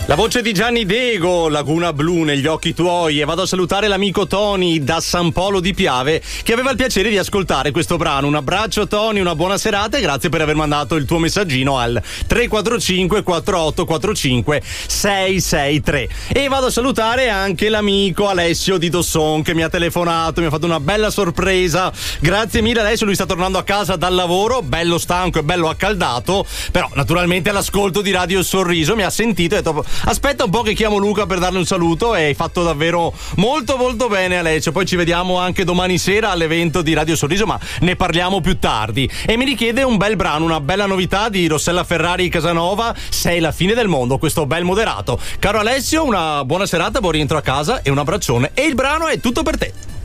La voce di Gianni Dego, Laguna Blu negli occhi tuoi, e vado a salutare l'amico Tony da San Polo di Piave che aveva il piacere di ascoltare questo brano. Un abbraccio Tony, una buona serata e grazie per aver mandato il tuo messaggino al 345 4845 663. E vado a salutare anche l'amico Alessio di Dosson che mi ha telefonato, mi ha fatto una bella sorpresa. Grazie mille Alessio, lui sta tornando a casa dal lavoro, bello stanco e bello accaldato, però naturalmente all'ascolto di Radio Sorriso mi ha sentito e ha detto aspetta un po' che chiamo Luca per darle un saluto, e hai fatto davvero molto molto bene Alessio. Poi ci vediamo anche domani sera all'evento di Radio Sorriso, ma ne parliamo più tardi. E mi richiede un bel brano, una bella novità di Rossella Ferrari Casanova, Sei la fine del mondo, questo bel moderato. Caro Alessio, una buona serata, buon rientro a casa e un abbraccione, e il brano è tutto per te.